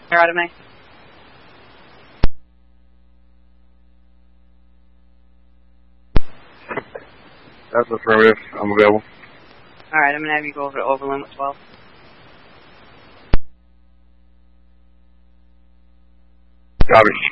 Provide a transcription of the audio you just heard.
Out of me. That's affirmative. I'm available. Alright, I'm going to have you go over to Overland with 12. Copy.